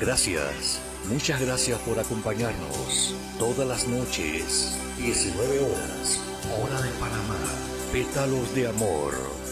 Gracias, muchas gracias por acompañarnos todas las noches, 19 horas, hora de Panamá. Pétalos de amor.